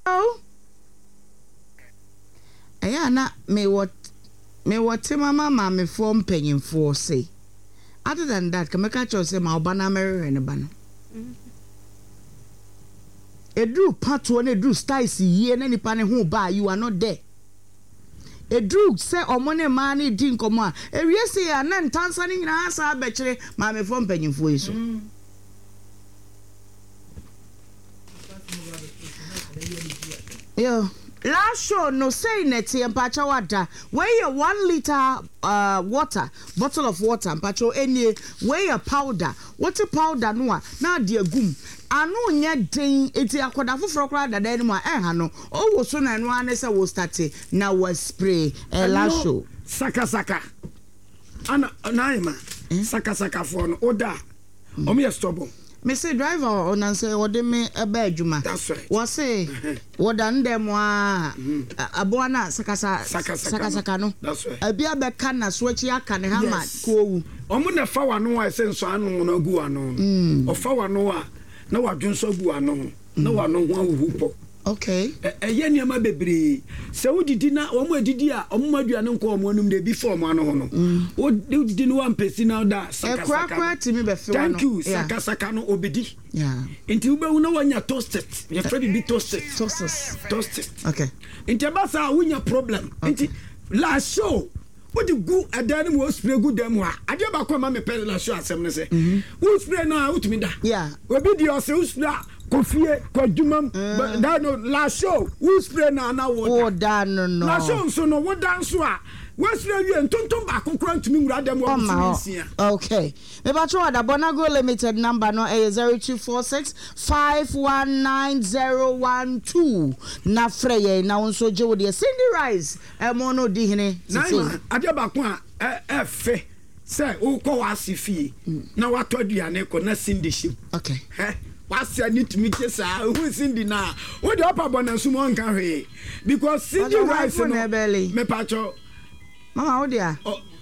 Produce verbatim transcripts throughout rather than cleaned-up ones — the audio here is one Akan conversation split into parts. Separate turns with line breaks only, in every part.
Oh. Aya na me what me what mama mama form paying for say. Other than that, can make a choice my obana Mary and a ban. A drew part one a drew stice ye and any panny who buy you are not there. A drew say or money money didn't come on. A real say and then Tanzania in answer betray mammy form paying for you. Yo. Last show no say neti empacha water. Weigh a one liter uh water, bottle of water, empacho any weigh a powder. Water powder no na dear gum. Anu nya den eti akoda foforo kra da dan mu a eh ha no. O wo so na no anese wo start na was spray eh last show.
Saka saka. Ana naima. Saka saka for no oda. Omo ye stubborn.
Me say driver on and say what they me ebe adwuma.
That's right.
What say what dan dem wa aboana sakasa sakasa no.
That's right.
Abi abeka na switch aka ne hama ko.
Omo na fa wano a senso anu no gu ano. O fa wano a na wadwonso gu ano. Na wano ho awu.
Okay.
Eye niam bebre. Se wodidi na omo adidi a omo aduane nko omo anum de before mo ano ho no. Wodidi no one person now da
saka saka. E kwa timi be fe no.
Thank you saka saka no obedi.
Yeah.
Inti ube una wanya toasted. You afraid be toasted.
Toasted.
Toasted.
Okay.
Inti abasa wunya problem. Inti la show. What the good adani mo spray good dem wa. Ade ba kwa ma me pe la show asem ne se. Wo spray na utimi da.
Yeah.
Obi di o se spray Kofie kwadumam but that no last show who spray na na wo
oh da no no
last show so no wo dance so a we spray wie ntonton ba kokora ntumi wura dem wo ntumi.
Okay me ba cho da Bonago limited number no is zero two four six five one nine zero one two na freye na wonso je wo de Cindy Rice e mo no di hene
na ade ba ko a e fe say wo ko wa sifi na wa to aduane ko na Cindy ship.
Okay
eh what's your need to meet us? Who is Cindy now? What the upper bonus one can read? Because Cindy Rice in her belly. Me pacho.
Mama, oh dear.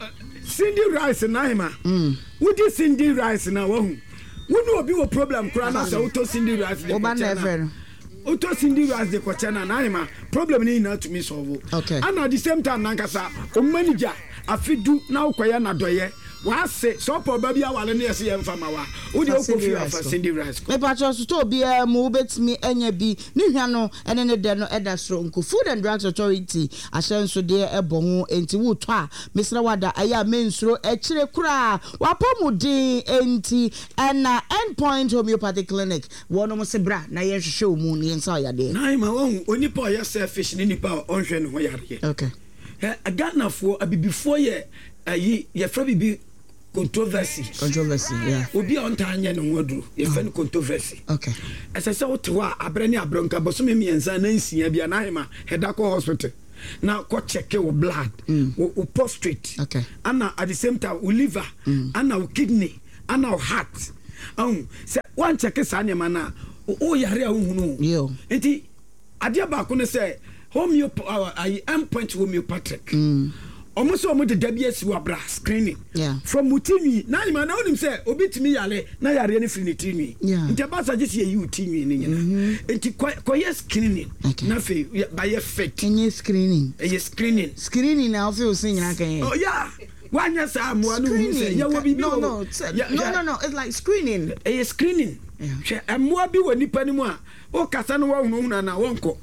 Cindy Rice and Naima. Hmm. What is Cindy Rice now? Who know be a problem? Crana, so to Cindy Rice. Oh, man, never. Auto Cindy Rice the Cochana Naima. Problem need not to me solve.
Okay. And
at the same time, Nankasa, o manager, a fit do now Koyana doye. Wa say so probably our na see em fama wa wo de okofi afa Cindy Rice
me patcho so to bia mo betimi enya bi ni hwa no ene ne de no eda sro nko Food and Drugs Authority ahye nso de ebo ho enti wo to a mesra wada aya mensuro e kire kura wa pomudin enti na Endpoint Homeopathic Clinic wono mo se bra na ye hwehwe mu ni ensa ya de
na ma wo onipa ya selfish ni nipa onhwe ne ho yare.
Okay
eh agana fo abibifo ye ayi ye fra bibi controversy
controversy yeah
obi on tanya no wadru ye fan controversy.
Okay
asese wotewa abrani abronka bosome mienza na nsia bia na hema hedako hospital na ko check your blood o prostate
okay
and at the same time we liver and our kidney and our heart um say one check sa nyama na o yare a hunu
yo
enti ade ba ko ne say homeopathic Endpoint Homeopathic mm. Almost almost the W S Wabra screening.
Yeah.
From Mutimi, now you know him say, Obit me yale, na yare any free timi.
Yeah.
In Tabasa just hear you timi in it quite screening. Nothing by a fate.
Any screening.
A screening.
Screening now feel singing again.
Oh yeah. One yes I'm one who say
no no no no no it's like screening.
A screening. Yeah. And more be when nipa ni mo o kasa no wa hunu na na wonko.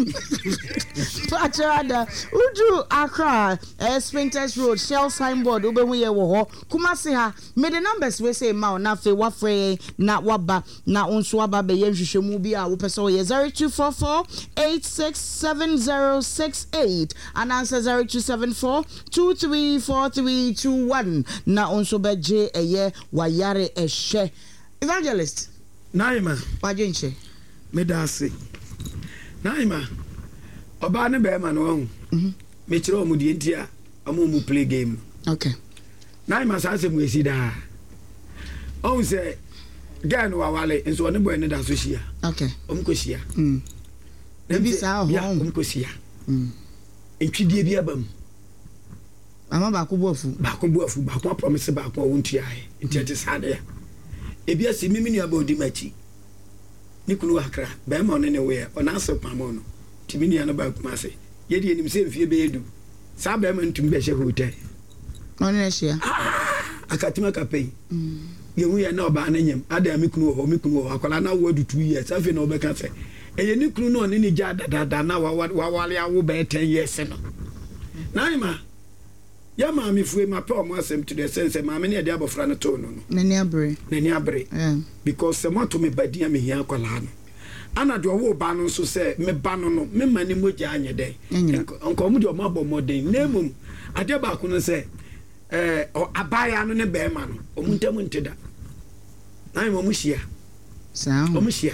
Pachada Uju Accra eh, Sprinters Road Shell signboard ubehu ye wo ho Kumasi ha me the numbers we say ma na fe wa free na waba na onso aba be ye hwehwemu bi a wo pese wo ye zero two four four eight six seven zero six eight and answer zero two seven four two three four three two one na onso be je eye wayare ehwe Evangelist
Naima
Pajenche
Medasi Naima oba ne be ma no mhm me kire omu die ntia omu mu play game.
Okay
Naima sa se mu esi da on se gan wa wale enso ne boy ne da so hia.
Okay
om ko hia
mm ebi sa ho
om ko hia
mm
entwidie bi abam
ama ba ko boafu
ba ko boafu ba ko promise ba ko wontua ai ntia te sa da ya ebi asi mimi ni aba odi machi Nikunu Accra be ma no ne we ona asopamo no timi nia no ba kuma se ye de enim se mfie be edu sa be ma ntum be hye hotel
no ne hye
akatima kapei ye hu ya na oba na nyam ada mikunu ho mikunu ho akola na wo du two years afi na obeka se eye nikunu no ne ni ja dada na wa wa wale awo be ten years no na ni ma ya ma mi fue ma pe o mo asem to the sense ma me ne de abofra no to no no
na ni abre
na ni abre because se mo to me badia me hia akola no ana do wo ba no so se me ba no no me ma ni moja anye den onko mu de o ma bo modern nemum ade ba ko no se eh abaya no ne be ma no o muntam ntida na mo muhia
sa
o muhia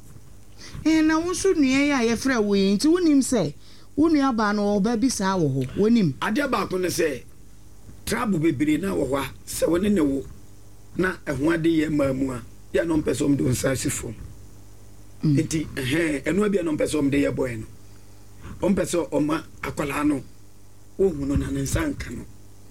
eh na wo so nua ya ye fra wo yin ti wonim se wo nua ba no oba bi sa wo ho wonim
ade ba ko no se trouble bebere na wo ho a se woni ne wo na eho ade ye mamu a ya no mpese om do nsa sifo enti eh eno bia no mpese om de ye boy no om pese oma akwala no ohun no na nsa nka no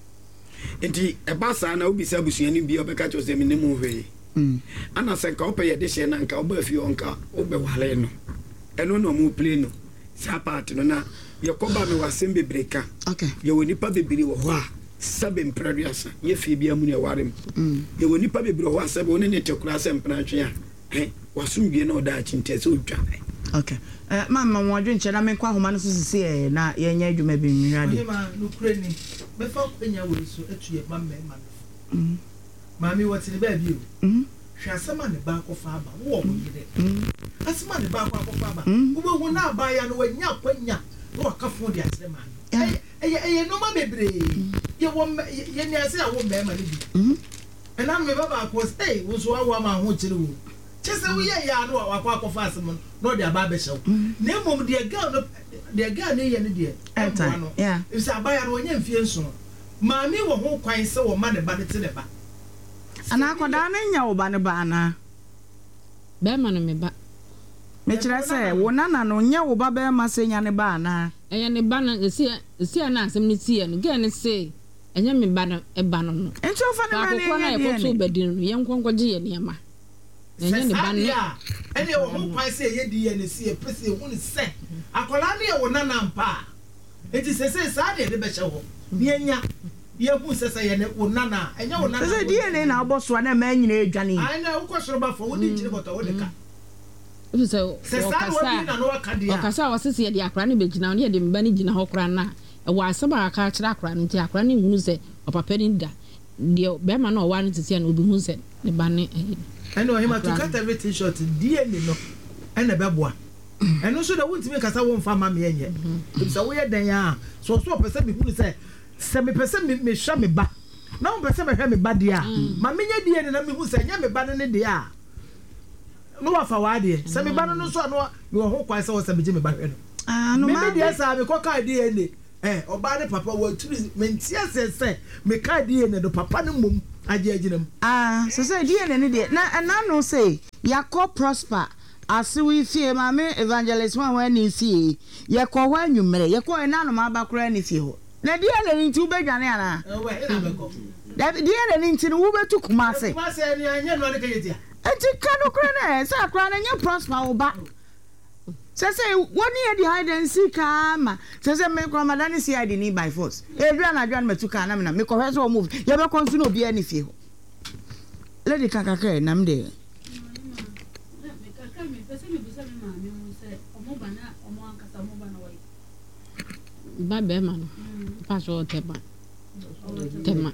enti eba sa na obi sa busuani bia obeka cho se minimu hwe mm ana se ka ope ye de hye na nka oba fi onka obe wale no eno no mu play no sa part no na ye koba me wasem bebreka
okay
ye woni pa bebiri wo ho a sabe mpraduasa ye fi bia mu ne warem mm ye woni pa bebiri wo ho a sabe woni ne tekura se mpranatwe a he wasum bie na oda achinte se odwa
okay eh mama mo adwen chena me kwa homa no so sisi e na ye nya adwuma bi nwade
ma no kreni me fa kwanya wo so etuye mama ma mm mami wati ne ba bi o mm hwa asema ne ba ko fa aba wo wo yire mm asema ne ba ko fa aba wo be hu na aba ya no wanya kwanya no wakafo de asema eh eh no ma bebre ye wo ye ni ase a wo me ma ne bi mm ena me baba ko stay wo so awa ma ho kire wo chese wo ye ya no wakwa akofa asem no de aba be hyew na mom de girl no de girl ne ye ne de
enta yeah
if say aba ya no nya mfie nso maami wo ho kwan se wo ma ne ba de te ne ba
ana akoda na nya wo ba ne ba na
be ma no me ba
me kire se wo nana no nya wo ba be ma se nya ne ba na
enya ne ba na si si na asem ne tie no ge ne se enya me ba no e ba no no
enti o fa ne ma ne
ko na ye ko to bedin no ye nkonkoje ye ne ma enya ne ba ne
ene wo ho kwan se ye di ye ne se e pese hu ne se akola ne ye wo nana mpa enti se se sa de de be hye ho ne nya ye hu se se ye ne wo nana enya wo nana
se di ye ne na oboso na ma nyina edwane
ai na wo kwasoro ba fo wo di nkire boto wo de ka
se se o kasa o sisi ye di akra ne be gina ne ye de mba ne gina ho kra na e wa asaba aka kira akra ne ti akra ne hunu se o papa ni da de be ma na o wa ne titi na obi hu se ne ba ne
eno hima to cut everything short D N A no ena beboa eno so da wontimi kasa wo mfa ma me enye bisa wo ye dan ya so so pese bi hu se se me pese me me hwa me ba na wo pese me hwa me ba dia ma me nya D N A na me hu se nya me ba ne dia no wa fa wa de se me ba no so no me wo ho kwan se wo se me je me ba hwe no
ah no ma
me dia sa me ko ka D N A eh oba ne papa wo turi mentia se se me ka D N A do papa ne mom aje aginam
ah so say D N A ne de na na no say yakọ prosper ase we fie ma me evangelist one when ni fie yakọ ho anwumere yakọ na no ma ba kura ni fie ho na D N A ni nti ubedwane ana
eh we ina beko
da D N A ni nti no ubetu kuma se
kuma se ni anya no de keyetia
enti kanu kura na se akura na nya prosper wo ba se se woni e di hide and seek ama se se me kwa madani si hide ni by force e dua na dua na matuka na me ko hwe so move ye be konsu no obi ani fie ho lady kakaka na mde
me kaka me pese me bisa me ma me mu se omo bana omo ankasa omo bana wai
ba be ma no pa so tema tema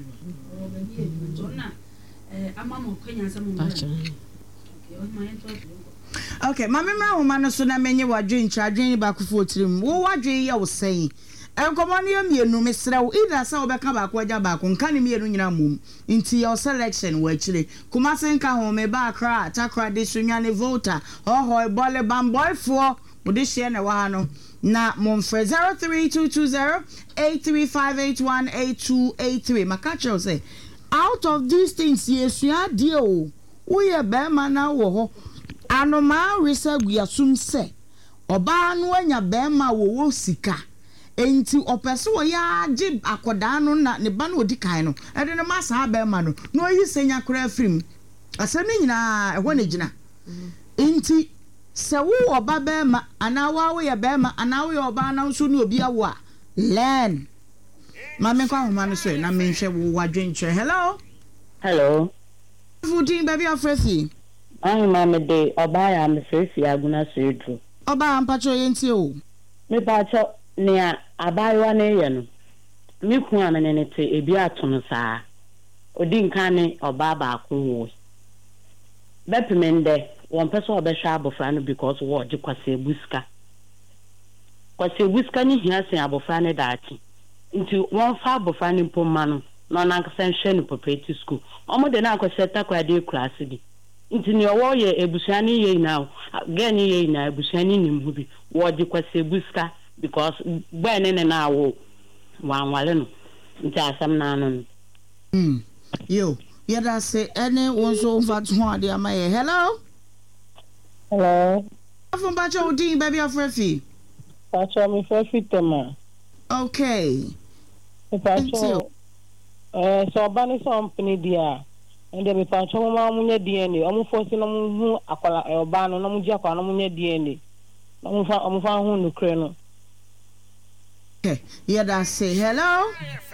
na eh ama mo kwanya sa mo ba okay o ma ento
okay mama mra homa no so na menye wadwe nchadwen ba kofo tirim wo wadwe ye wo sei enkomo ne mienu mesra wo ida sa wo beka ba ko agya ba ko nka ne mienu nyina mum nti your selection wa chire kuma senka ho me ba kra takra de sunya ne volta ho ho bole bamboyfo wo de hye ne wa no na monfre zero three two two zero eight three five eight one eight two eight three makacho say out of these things yesu adie o wo ye be ma na wo ho anoma resa guasum se oba no anya be ma wo wo sika enti opese wo ya agi akoda no na ne ba no odi kan no e de ne masa be ma no no yi senya kora afrim asem nyina e ho ne gina enti se wo oba bema ana wa wo ye bema ana wo ye oba na nso ne obi awo a learn ma me kwa homa no so na me hwe wo wadwenche. Hello
hello
Fooding baby afrefi
ai ma me de oba ya me frefi aguna sedu
oba ampacho yenti o
me pacho ne abayiwa ne ye no me ku amene ne te ebi atono saa odi nkan ne oba ba ko wo bepemende one person obehwa abofra no because wo je kwase ebuska kwase ebuska ni hiase abofra ne daachi nti won fa abofra ne mpoma no no na nkasa nhwe no property school omo de na akwase takwade class di nti ne wo ye ebusua ne ye na gani ye na ebusua ne nimhu bi wo je kwase ebuska because gbe ne ne na wo wan wale no nti asam na no
mm yo yada say any one so fat ho ade amaye. Hello
hello
from Bacho Udin baby afrefi
Bacho mi frefi tema
okay
Bacho eh so bani so company dia ende mi Bacho ma munye D N A omu force no mu akwala e oba no no mu ji akwala no munye D N A no mu fa omu fa hu no kre no
okay yada say hello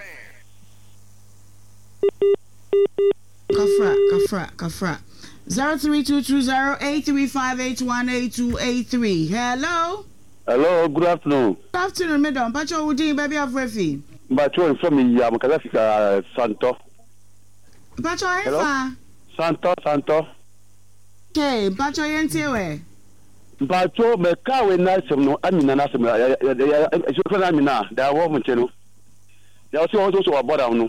Kafra, Kafra, Kafra. Zero three two two zero eight three five eight one eight two eight three. Hello.
Hello. Good afternoon.
Good afternoon, madam. Pacho Udin, baby of Refi.
Pacho from me, I'm Kazafika Santo.
Pacho, hello.
Santo, Santo.
Okay, Pacho Yentewe.
Pacho, me kawe na semno amina na semno. Ya ya ya. Shukran amina. Da wo mcheno. Ya osi oso so aboda unu.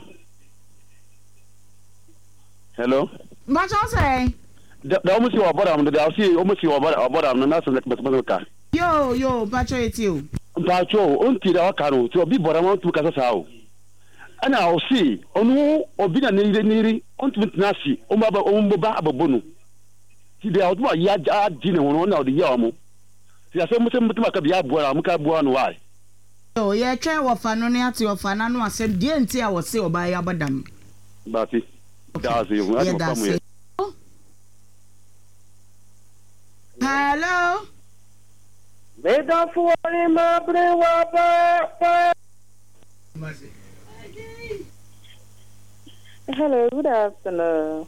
Hello.
What you say?
The almost your bottom, the see almost your bottom, and that's the car.
Yo, yo, Pacho, it's you.
Pacho, until our canoe to be bottom to Casasao. And I'll see, on who or be a needy needy, on to Nasi, Omaba Omba Ababunu. See the outward yard dinner on now the Yamo. See, I said, Makabiabua, Makabuan, why?
Oh, yeah, try what Fanonia to your Fanano, I said, D N T, I was say by Abadam.
Batty.
Okay. Yeah, that's it. Hello.
Hello, good afternoon.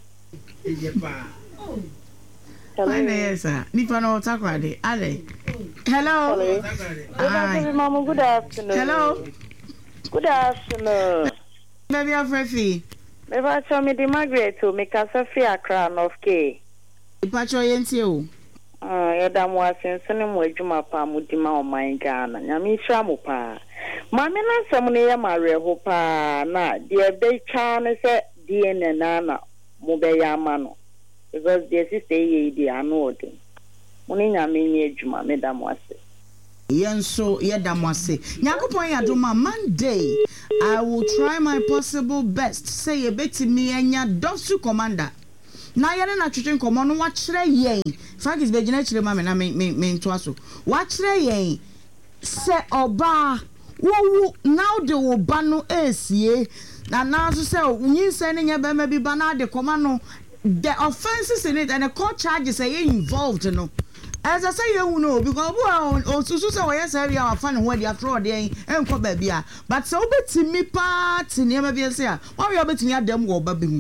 My name is Nipa no Takrade. Ale. Hello.
Hello. Mama, good afternoon.
Hello.
Good afternoon.
Baby of Refi.
Me ba cho me di Margaret to me ka Safi Accra of K.
Pacho yenti o.
Ah, ya da mo asense ne mo adwuma pa mo di ma o man Ghana. Nyame hira mo pa. Ma me na nsem ne ya mare ho pa na de be twa ne se D N A na na mo be ya ma no. Because the sister ye di anu odi. Mo ni nyame ni adwuma me da mo ase.
Yenso yedamwase nyakopon yadoma Monday I will try my possible best say ye beti me enya dosu commander na yene na twetwe nkomo no wa kire yen fact is begina kire ma me na me me nto aso wa kire yen se oba wo now de wo ba no esie na na so se nyinse ne nya ba ma bi ba na de koma no the offenses in it and the court charges are involved no. As I say, you know, because oh, so so yes, I have fun when you after all day and come baby. But so bet me part in never be say, why you betting at them go baby?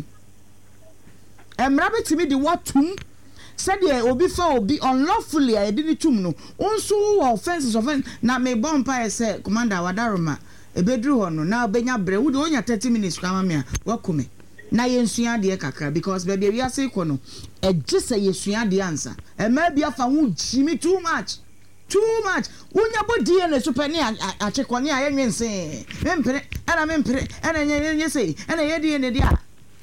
And rabbit me the what tomb said, yeah, or before be unlawfully. I didn't tomb no. Also, offenses offense. Now, may bonfire say, Commander Wadaroma, a bedroom on now, Benya Bre, would only thirty minutes come here. Welcome me. Na yensua de kakra because baby we ase kono e gise yesua de answer e ma bia fa hu jimi too much too much unya body na super ne a chekone a yenwense mempere ana mempere ana nyenye sei ana yedi ne dia.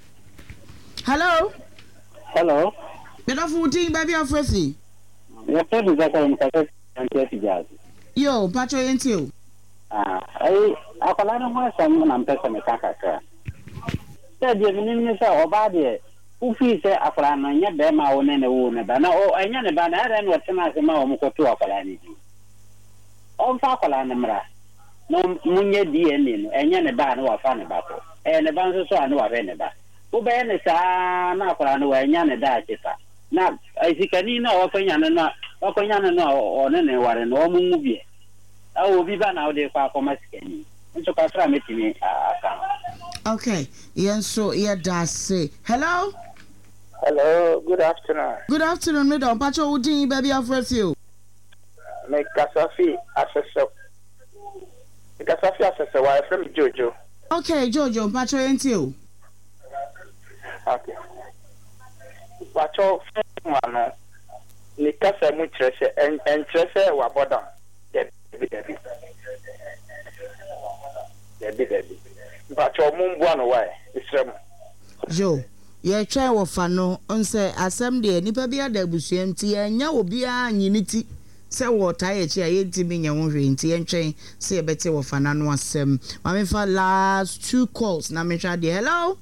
Hello
hello
be do fu tin baby afresi
ya pe bi zakara mkase anti jazz
yo pacho yenti o
ah ai akola no ho asam na mpesa me kakaka said you mean say oba de ufi say afra no nya be ma wo ne ne wo ne ba na o anya ne ba na ran what na se ma wo mkoto afra ni o fa akola ne mra no munye D N A no anya ne ba na wa fa ne ba ko e ne ba nso so anu wa be ne ba wo be ne sa na afra no anya ne da chita na isikani na wa fa nya ne na
okonya no no one ne ware no omu mu bie awo bi ba na wo de kwa akoma sikani nso kakra metimi aka.
Okay, yenso ye da say hello.
Hello, good afternoon.
Good afternoon, me don pacho udin baby afresh you.
Me Kasafi assessor. Me Kasafi assessor wa from Jojo.
Okay, Jojo, pacho enti.
Okay. Pacho one ni kasa mu trese en en trese wa boda. Debi debi. Debi debi. Pacho mu mbo no wa isrem.
Jo, ye try wo fa no onse asem de nipa bia da busuam ti enya obi a nyiniti se wo taye chi aye ntimi nya wo hwe nti entwen se ye bete wo fa na no asem. Ma me fa last two calls na me try de hello.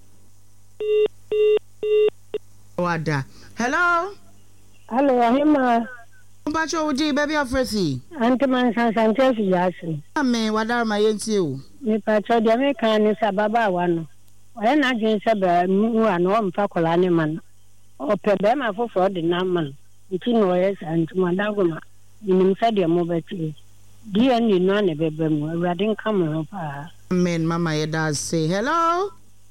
Wada. Hello.
Hello, Ahima.
Mpacho udi baby afresi.
Anti man san san tefi yasi.
Ame wada ma yenti o.
Mi pacho de me kan ni sababa wano. Oya na gin sebe mu ano mfa kola ne man. O pe be ma fofo de na man. Nti no yes anti madagoma. Nim sa de mo beti. Di ani no ne bebe mu. Awurade nka mo pa.
Amen mama yeda say hello.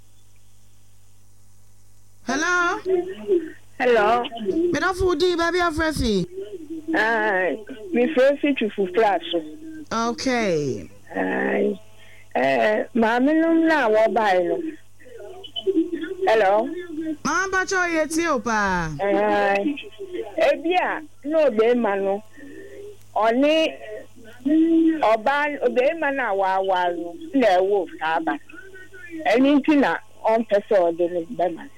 Hello.
Hello.
Me da fudi baby afresi.
Ah, mi fresi chufu flash.
Okay.
Ai. Eh, mama no na wo bai no. Hello.
Mama pacho yeti opa.
Eh, ebia no be ma no. Oni oba obe ma na wa wa no na wo fa ba. Eni ntina on person de no be ma.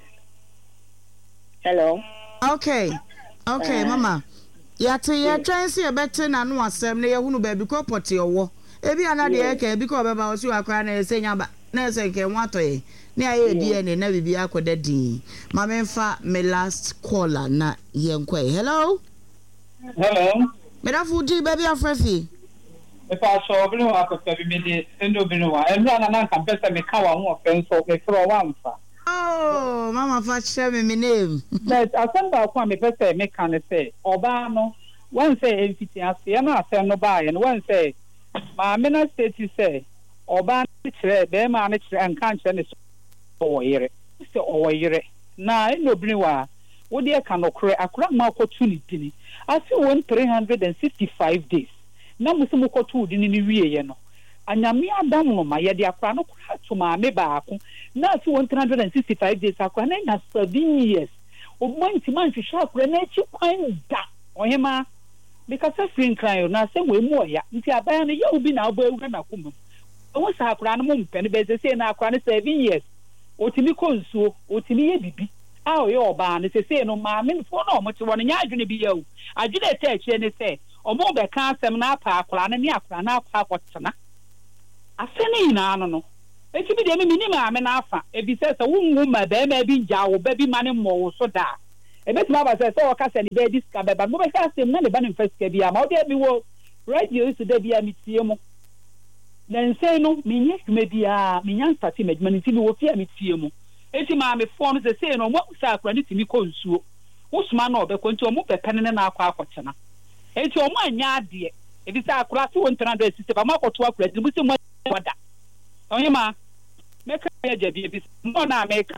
Hello.
Okay. Okay, uh, mama. Yate ye try see e bete na no asem na ye hunu ba bi ko poti owo. Ebi ana de e ka bi ko be ba o si akra na esenya ba. Na ese nke nwato ye. Na ye di ene na bibi akoda din. Mama mfa me last caller na ye nkwa. Hello.
Hello.
Me da fudi baby afrefi.
Me pa so obinu akota bi me de endo binu wa. Enu ana na nka pesa me ka wa ho ofenso me fro wa mfa.
Oh, mama fa share me my name.
But asamba kwa me pesa me kan say oba no one say enfiti ase na asem no ba ye no one say ma me na state say oba na kire be ma na kire anka kire ne so oyere se oyere na eno bini wa wo de ka no kure akura ma akotu ni dini ase won three hundred sixty-five days na musu kotu dini ni wie ye no anyame adam no ma ye de akura no kura to ma me ba ako na ase one hundred sixty-five days akura na na seven years o manti man hwehwe akura na chi kwan da ohema because free cry na say we mu oya nti aban no ye obi na oba ewura na kuma o sa akura no mu mpene be se na akura no seven years otimi konsuo otimi ye bibi a o ye oba no se se no ma me fo no mo ti won nya adwene bi yawo adwene ta akire ne se o mo be ka asem na apa akura no ne akura na apa akotena afeni na no no eti bi de me ni ma me na afa e bi se se wo nwu ma be ma bi nja wo ba bi ma ne mo wo so da e beti ma ba se se o ka se ni be diska be ba mo be ka asem na le ba ne fasika bi ama o de bi wo radio is de bi amitie mo na nse no menye dwuma bia menya nstate madwuma nti bi wo fi amitie mo eti ma me fo no se se no mo sa akura ni timi konsuo wo suma na obekọ nti o mo be pene na akwa akọchena eti o mo anya ade e bi sa akura si one hundred sixty ba ma akọto akura ti bu se mo wada onye ma meka ya jabi bi mo na meka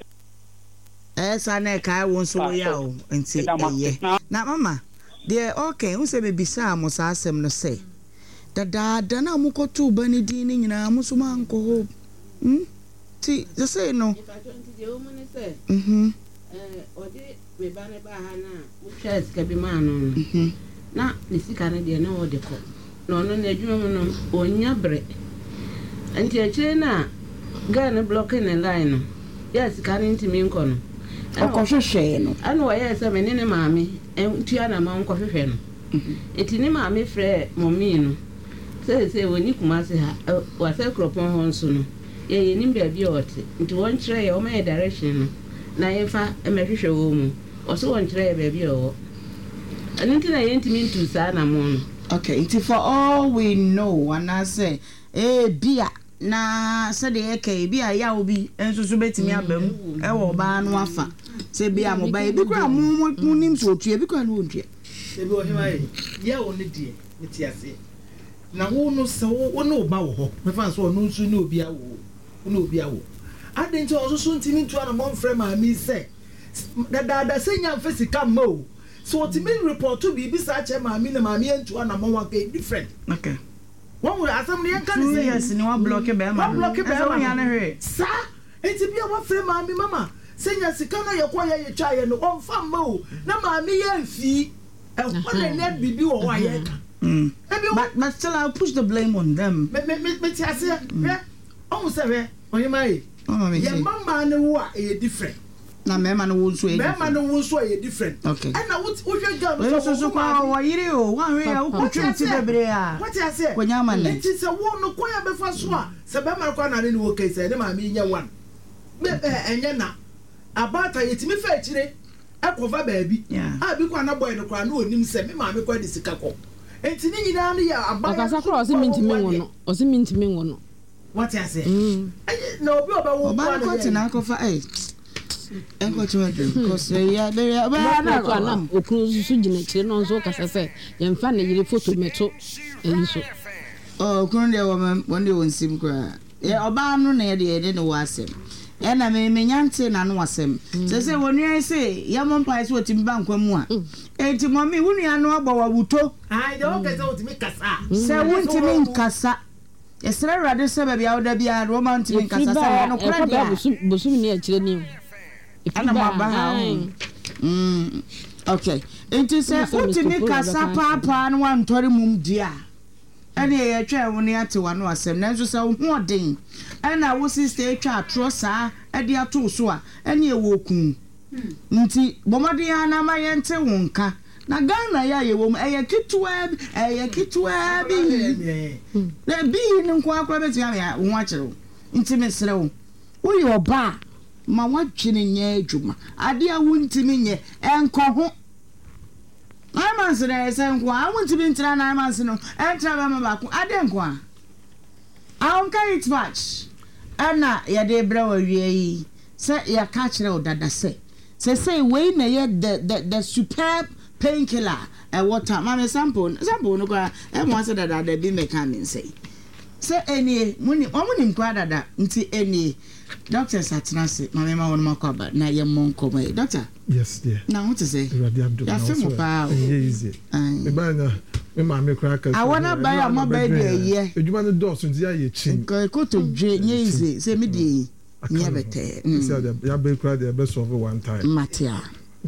esa na ka won so ya o nti eye na mama de okay un se be bisa mo sa asem no se dada dana mu kotu bani din ni nyina mu so man ko ho hm ti ze say no mhm
eh odi me ba ne ba ha na wo hwa sika bi ma no mhm na ne sika ne de na wo de ko no no na adwuma mu no onya bre anti ache na ga ne block ne line no ya sika ne ntimi nko no
akọhwehwe no
ana wo ya se me ne ne maame entua na ma nkọhwehwe no eti ne maame frɛ mommi no se se woni kuma se ha wa se kropon ho nso no ye ye nim bia bia ote nti won kyerɛ ye o ma direction no na ye fa emehwehwe wo mu o so won kyerɛ ye bia bia o ani nti na ye ntimi ntu saa na mo no
okay nti for all we know ana say eh bia na se de ye kai bia ya obi enso so betimi abam e wo ba no afa se bia mo ba e bi kra mo mo nim so otua bi kra no otua
ebi o hima e ye o ne die meti ase na wo no se wo no ba wo ho me fa so no nsu ne obi awo ne obi awo adin to so so ntimi ntu ana mo mfrɛ ma mi se da da da senya mfesika ma o so what me report to be bisa che ma mi na ma mi ntu ana mo wa ke different
okay
one will asem ne kan
say yes ni wa block be ma
block be
ma ya na hwe
sa enti bia wa frɛ ma mi mama senya sika na ye kwa ye twa ye no on fa ma o na ma mi ye mfi e kwa na net bibi wo wa ye ka
mm but but still I'll push the blame on them
me me me ti ase hwe on se hwe onye mai ye mama ne wo a e different
na mema no wo nso e
mema no wo nso e different
okay
and na wo hwe ga
no so so kwa wo yire o wa hwe ya wo kotwe ti bebre a
what you say
konya ma ne
ti se wo no kwa ya be fa so a se be ma kwa na ne wo kai se ne ma mi nya one me enye na abata yetimi fa akire akova baabi a bi kwa na boy no kwa na onim se me ma me kwa de sika ko enti ni nyina no ya abata
akasa kwa osi mintimi wo no osi mintimi wo no
what you say mm na obi oba wo
kwa na ko na akofa eh enko chwa because ya be ya ba na
kwa na okru susu gina kire no nso kasa se ye mfa na yire photo meto eyi so
oh okru de wo man won de won sim kwa ye oba no na ye de de no wasem e na me menyante na no wasem se se wonu ai se ya mo mpa se otim ba nkwa mu a enti mommy wunu anu agba wa buto
ai de o kese otimi kasa
se wuntimi nkasa esere rade se ba bia oda bia romantic nkasa se no kura dia
bosu ni e kire ni
ana maba mm okay enti se utimi kasa papa no wan tori mum dia ene ye twa wo ne ate wa no asem na nso se ho odin ena wo sister twa atro saa ade ato so a ene ye wo kun nti bomade ana ma ye nte wonka na Ghana ya ye wo eye kitwa eye kitwa bi na bi ni nko akwa beti ya wo akere nti mesere wo wo ye oba ma wadwene nya adwuma ade a wontimi nye enko ho amanse na ese nko a wontimi ntra na amanse no entra ba ma ba ko ade nko a awon kai it match ana ya de bra wa wie yi se ya ka kire o dada se se say we na ye the the the superb painkiller e water mama sample sample no kwa e mo ase dada da bi me kan say se eni muni omuni nkwa dada nti eni doctor Satinase mama ma won makwaba na ye monko mai doctor
yes dear
na what to say
ya
femo pa
easy me ba na me ma me kra ka
I wanna buy a mobile dey
eduma no dos nti ya ye chin
ko to dwe nye easy say me dey nya bete
ya be kra dey be solve one time
matia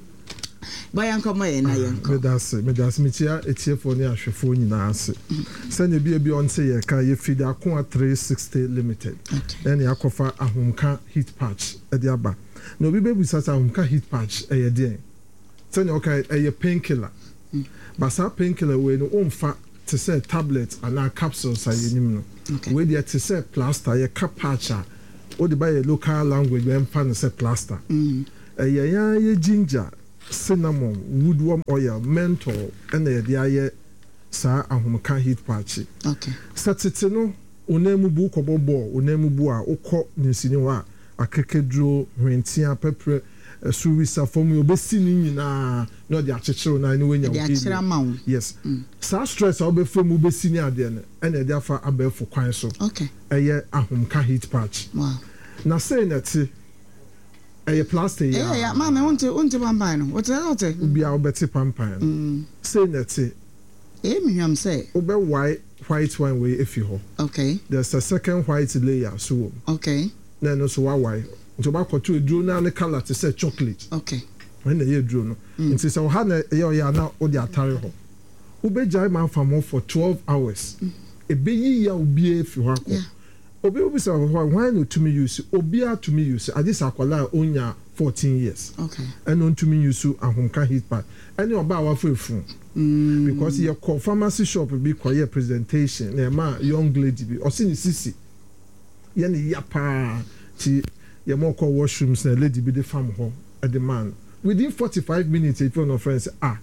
bayan komo ye na ye
nko me das me das me tia etiefo ne ahwefo nyina ase sanya bia bi on say ye ka ye feed akon three sixty limited then ya kofa ahomka heat patch e dia ba na obi bebu sasa ahomka heat patch e ye den sanya okay e ye painkiller but sa painkiller we no omfa to say tablet and a capsules ayenim no we dia to say plaster ye cap patch a o de by local language we emfa no say plaster mm e ye ya ye ginger cinnamon woodworm oil menthol and the aye sa ahomka heat patch
okay
satete no onemu bu kobobo onemu bu a ukọ nsini wa akekedro hwentia pepre suwisa fomu obesi ni nyina no de achechero na ni wenya
wo
yes sa stress obefemu obesi ni ade ne ene de afa abefo kwan so
okay
eye ahomka heat patch
wow
na say na ti eye plastic
ya yeah mama wonte wonte pampan no wote wote
bia obeti pampan mm say na ti
eh me hwam say
obe white white one way if you ho
okay
there's a second white layer so
okay
na no so why nti ba kwato eduro na ne color to say chocolate
okay
when na ye eduro no nti so ha na ye ya na o de atare ho obe jai man fam for twelve hours ebe yi ya obi efi ho akọ obi obi say why no to me use obi a to me use adis akwala onya fourteen years
okay
and on to me use ahomka heat pad any oba wa fefu mm because your call pharmacy shop be quiet presentation na ma young lady be o sini sisi ye ne ya pa ti ye mo call washrooms na lady be the farm ho at the man within forty-five minutes if your friends ah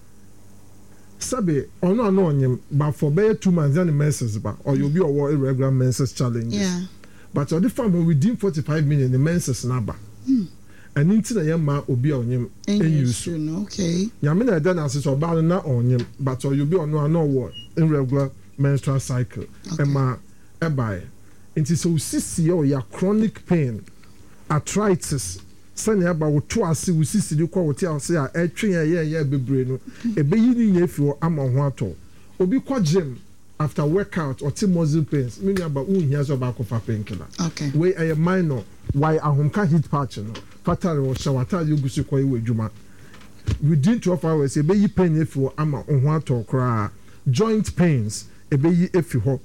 sabe ono ano onyem but for be two months and menses ba or you be or irregular menses challenge
yeah
but or the farm within forty-five minutes the menses na ba mm. ɛne nti na yɛ ma obi a ɔnyem ɛnyi so nyame na ɛda no ase sɛ ɔbaa no na ɔnyem but ɔyɛ obi ɔno a na ɔwɔ irregular menstrual cycle ɛma ɛbaeɛ nti sɛ osisi yɛ ɔyɛ chronic pain arthritis sɛnea ɛba woto ase wosisi de kɔ wote ase a ɛtwe yɛ yɛ yɛ bebree no ɛbɛyi ne nyɛ fi hɔ ama ho atɔ obi kɔ gym after workout ɔte muscle pains me nua ba wonhia sɛ ɔba akɔfa painkiller wei ɛyɛ minor why ahomka heat patch no fatare ɔhyɛ watare egu so kɔ yɛ adwuma within twelve hours ɛbɛyi pain efi hɔ ama ho atɔ koraa joint pains ɛbɛyi efi hɔ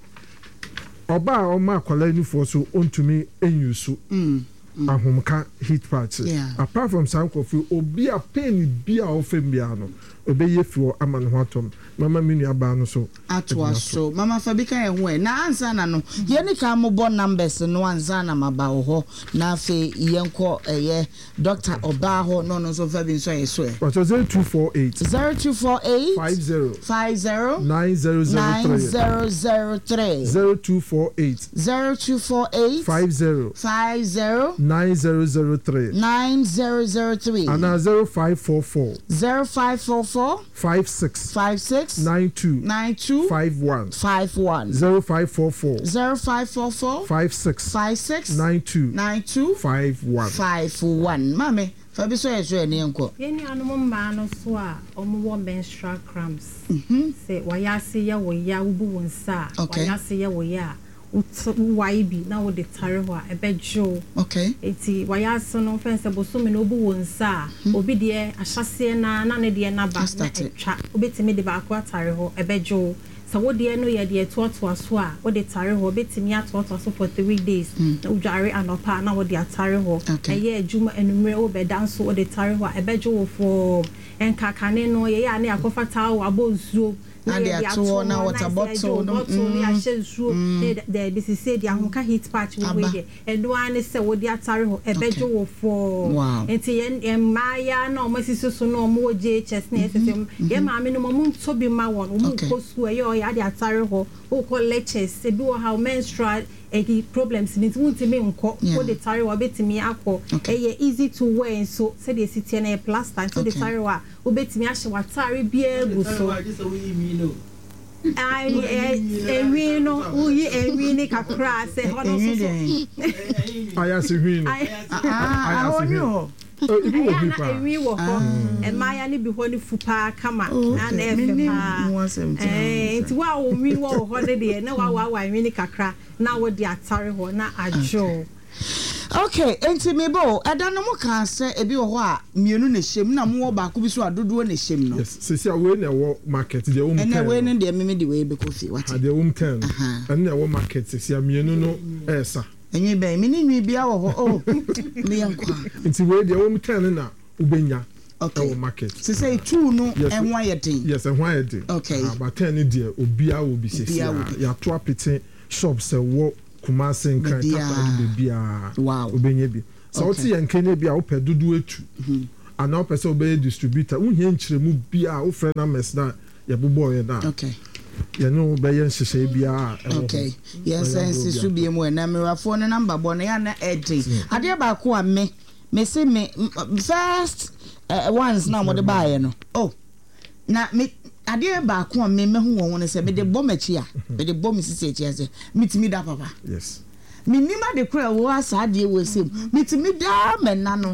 ɔba a ɔma akwadaa nifoɔ so ɔntumi enyi so ahomka heat patch apart from sankofi obi a pain bi a ɔfɛm bia no obɛyɛ fi hɔ ama ne ho atɔm mama mi nua baa no so
atoa so mama Fabika yɛ ho ɛ na ansa na no yɛne ka mo bɔ numbers no ansa na maba wɔ hɔ na afei yɛnkɔ ɛyɛ doctor ɔbaa hɔ no no so Fabi nso yɛ so ɛ
wato zero two four eight
zero two four eight
five zero
five zero
nine zero
zero three
zero two four eight
zero two four eight
five zero
five zero
nine zero zero three
nine zero zero three
and now zero five four four
zero five four four
five six
five six
nine two
nine two
five one
five one
zero five four four
zero five four four
five six
five six
nine two
nine two
five one
five one mame Fabi so yɛ so yɛ ne nko
yɛni anom mmaa no so a ɔmo wɔ menstrual cramps sɛ wɔyɛ ase yɛ wɔ ya wobu wɔn nsa a wɔyɛ ase yɛ wɔ ya why be now with the tarot a bedjo
okay
eti why ase no fence bosomi no obu won sa obi de ahyase na na ne de na ba na etwa obetimi de ba akwa tarot e bedjo so wo de no ye de to to aso a wo de tarot obetimi ato to aso for three days na udware anopa na wo de tarot e ye adwuma enumre wo be danso wo de tarot e bedjo wo for enkakane no ye ya na akofa tawo abonsuo
na dia to na water bottle no
ni a shensuo de de se de ahonka heat patch wo we de edo an se wo de atare ho ebejo wo fo enti ye maya na o masisi so na o mo J H S na sesem ye maame no mo nto bi ma won mo kosu ye o ya de atare ho o ko lectures se do how menstrual egi problems ni ntimi nko wo de tare wo betimi akọ eye easy to wear so se de sitie na plaster so de tare wa wo betimi ahye wa tare bia gu so ai ewi no uyi ewi ni kakra se hono so
aya se hwi no
ah ah no
ibi wo bi pa
ewi wo ho e maya ni bi ho ni fupa kama na na efe pa eh nti wa wo wi wo ho de de na wa wa wa wi ni kakra na wo de atare ho na ajo
okay enti me bo eda no mo kan se ebi wo ho a mienu na hyem na mo wo ba ko bi so adodo na hyem no
yes se se we na wo market de wo
ten ena we ne de me de we be kofi what
de wo ten ena wo market se se mienu no esa
enyi ben me ni nwi bia wo ho oh me yankwa
nti we de wo ten na ubenya
okay
wo market
se say two no enwa ye den
yes enwa ye den
okay
but ten ni de obi a wo bi se se ya to apete shop se wo Kumasi nkan tapa de bia obenye bi so oti yanke ne bia wo pɛ dudu etu ana wo pɛ sɛ obey distributor wo hia nkyeremu bia wo frɛ na mes na ye bobɔ ye na
okay
ye no be ye nhyehyɛ bia
okay yes sense su bia mu na merafo ne number bɔ na ya na edi ade ba ko a me me se me first uh, once na mo de ba ye no oh na me ade ba ko me mehu won se be de bom achi a be de bom sisi achi ase mitimi da papa
yes
mi nima de kra wo asa ade wo sem mitimi da menna no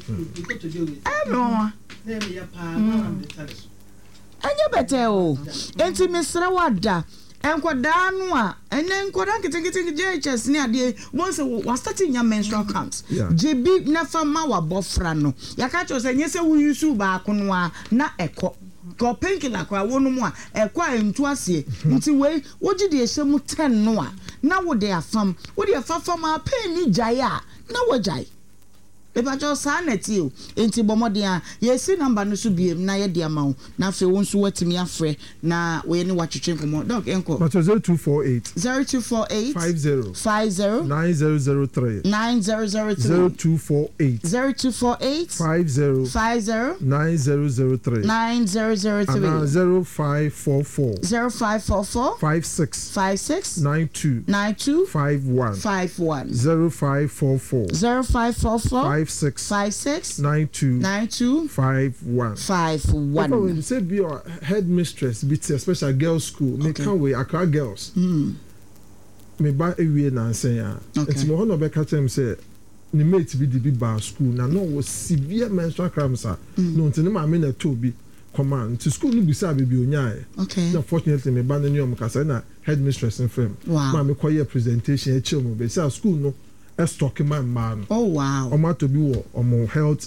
eh no na me ya pa na am de tare anya bete o enti misra wada enkoda no a ene enkoda nketenkete J H S ni ade won se wa starting nya menstrual cramps J B na fa ma wa bofra no yaka cho se nyese wo yusu ba ko no a na ekọ ko painkiller kwa wonu mu a ekwa entu ase nti we wogi de ehye mu ten no a na wo de afam wo de afafam a pain ni jai a na wo jai eba jo sa na ti o enti bomode a ye si number no so biem na ye de amawo na fe won so watimi afre na we ne watwetwe komo doc enko
zero two four eight
zero two four eight
five zero
five zero
nine zero zero three
nine zero zero three
zero two four eight
zero two four eight
five zero
five zero
nine zero zero three
nine zero zero three
and zero five four four
zero five four four
five six
five six
nine two
nine two
five one
five one
zero five four four
zero five four four
five six
five six
nine two
nine two
five one
five one.
When you say be your headmistress, be especially girls' school, me can't wait. Accra girls.
Mm.
Me ba ewie na say ya. It's mo hono be catch them say. Ni mate bi di bi ba school na no was severe menstrual cramps ah. No ntene ma me na to bi command to school no bi sa be bi onyae.
Okay.
Na fortunately me ba na ni om kasa na headmistress in firm.
Wow.
Ma me koye presentation e chemo be say school no e stock man man.
Oh wow.
Omo to bi wo omo health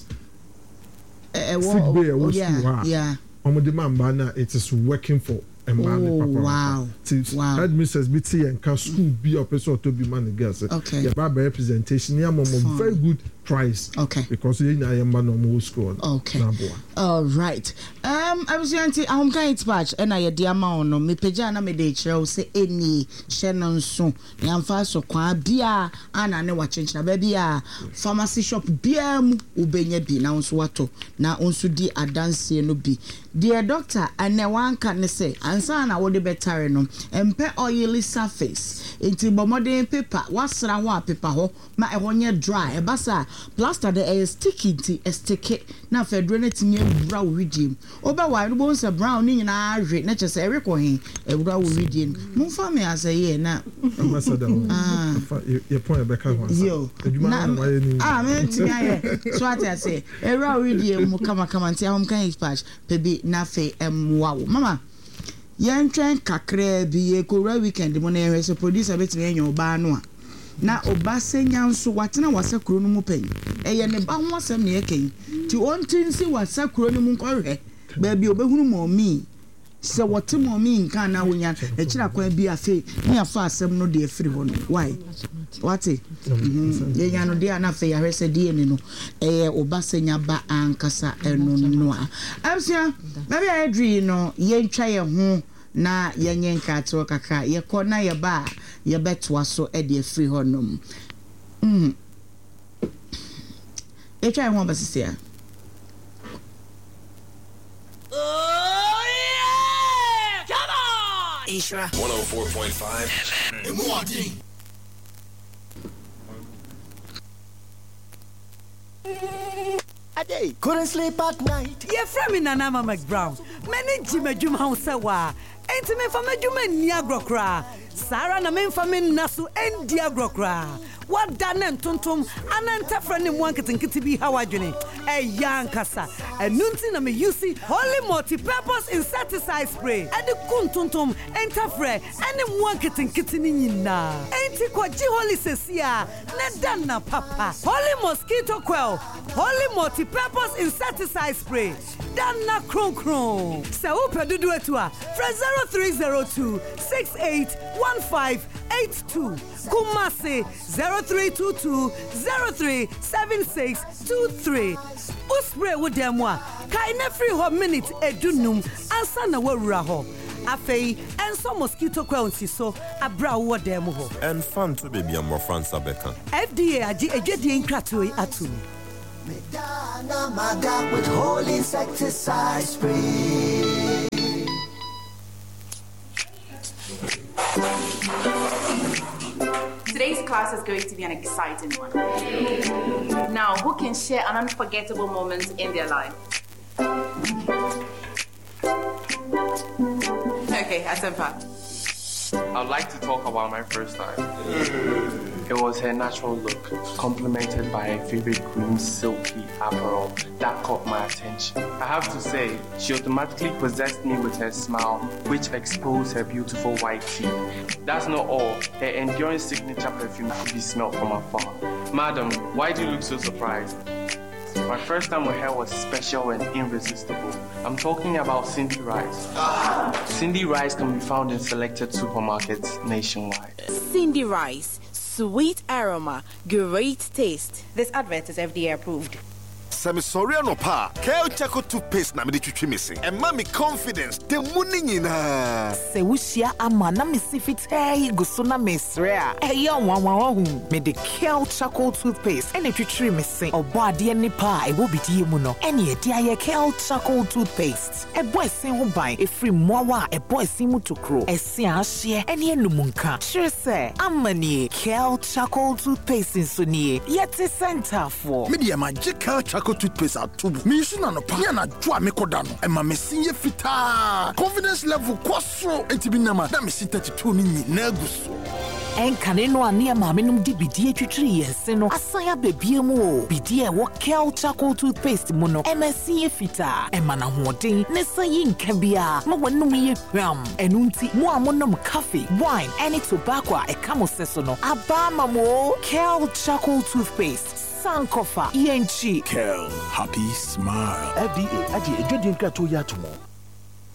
eh
sick bay e wo school ha.
Yeah.
Omo de man ba na it is working for
Oh, wow.
Wow. Headmistress B T and can school be a person to be man girls.
Okay.
Yeah, by representation, yeah, mom, very good price.
Okay.
Because you know I am man on school.
Okay. All right. Um, I was going to I'm going to patch and I dear man no me pejana me de chere say any Shannon so. Yam fast so kwa bia ana ne wa chencha baby a pharmacy shop bia mu ubenye bi na nso wato na nso di adanse no bi. Dear doctor ane wanka ne say ansa na wo de betare no empe oily surface enti bomodern paper wasra ho a paper ho ma e ho nye dry e basa plaster de e sticky ti e sticky na fedro na timi ewura wo redeem oba wa no bo nsa brown ni nyina ahwe na chese e rekọ hin ewura wo redeem mo fa me asaye na
ambassador ah your point be ka ho
yo ah me timi aye so ati ase ewura wo redeem mo kama kama nti ahom kan patch pebi na fe emwa wo mama yen twen kakra bi e ko weekend mo na ehwe so producer betimi enyo ba no a na oba senya nso watena wasakuro no mu pen eye ne ba ho asem ne yeken ti ontinsi wasakuro no mu nkɔhwɛ ba bi obehunu mo mi se wote mo mi nka na wonya e kira kwan bi afi ne afa asem no de afiri ho no why wate ye nya no de ana fe ya hwese de ni no eye oba senya ba ankasa eno no a amsia ba bi adri no ye ntwa ye ho na yenye nkato kaka ye kona ye ba ye betwa so e de free honum mm e try one basisia
oh yeah come on
Isra one oh four point five Mwadi
Ade couldn't sleep at night
ye from me Nana McBrown many jimajum house wa enti me fa madwuma ni agrokra Sara na me fa me naso endi agrokra wada na ntontom ananta fra ne mu anketenkete bi ha wadwene e yankasa enunti na me use holy multi-purpose insecticide spray ade kuntontom entafre ene mu anketenkete ni nyina enti kwaji holy sesia ne danna papa holy mosquito coil holy multi-purpose insecticide spray danna kron kron se upedudu etu a fra zero three zero two six eight one five eight two Kumasi zero three two two zero three seven six two three Uspray with them wa kaine free ho minute edunum ansa na wawura ho afei enso mosquito coil so abra wo dem ho
and fun to baby am France abeka
F D A agi egedie nkrato atu
Medana maga with holy insecticide spray
Today's class is going to be an exciting one. Now, who can share an unforgettable moment in their life? Okay, Asempa.
I'd like to talk about my first time. It was her natural look, complemented by her favorite green silky apparel that caught my attention. I have to say, she automatically possessed me with her smile, which exposed her beautiful white teeth. That's not all. Her enduring signature perfume could be smelled from afar. Madam, why do you look so surprised? My first time with her was special and irresistible. I'm talking about Cindy Rice. Cindy Rice can be found in selected supermarkets nationwide.
Cindy Rice, sweet aroma, great taste. This advert is F D A approved. Semi sorry no pa. Kel Chaco toothpaste na me de twitwi me se. Emma me confidence de muni nyina.
Se wushia ama na me si fitai guso na me sre a. Eya wanwa hu. Me de Kel Chaco toothpaste ene twitwi me se. Obo ade ni pa e wo bidie mu no. Ene e dia ye Kel Chaco toothpaste. E boy sen ho ban e free mowa e boy sen mu tokro. E se ahye ene enumunka. Sure say amani Kel Chaco toothpaste so nie. Yeti center for.
Me de ma Kel Chaco toothpaste atubu. Me use na no pa. Ya na dwa me koda no. E ma me sinye fita. Confidence level kwaso entibi na ma. Da me si thirty-two ni nyina guso.
Enkane no ane ma me num di bidie twitwiri yense no. Asaya bebie mu o. Bidie wo Kel Chaco toothpaste mu no. E ma sinye fita. E ma na hoden ne sayi nka bia. Ma wonum ye hwam. Enu nti mo amonom coffee, wine, any tobacco e kamo seso no. Aba ma mo Kel Chaco toothpaste. Sankofa, E N G.
Kel, happy smile.
F D A, aji ejodi nka to ya tumo.